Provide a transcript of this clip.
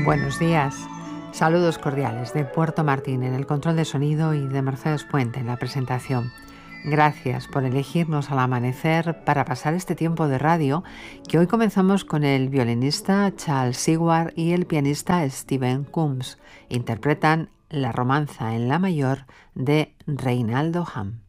Buenos días. Saludos cordiales de Puerto Martín en el control de sonido y de Mercedes Puente en la presentación. Gracias por elegirnos al amanecer para pasar este tiempo de radio, que hoy comenzamos con el violinista Charles Seward y el pianista Stephen Combs. Interpretan La romanza en la mayor de Reinaldo Hahn.